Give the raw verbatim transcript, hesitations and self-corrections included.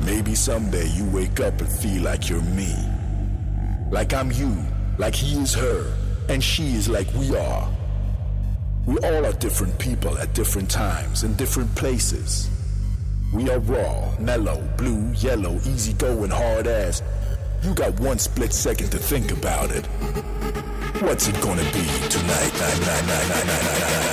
Maybe someday you wake up and feel like you're me. Like I'm you, like he is her, and she is like we are. We all are different people at different times in different places. We are raw, mellow, blue, yellow, easygoing, hard ass. You got one split second to think about it. What's it gonna be tonight? Night, night, night, night, night, night, night.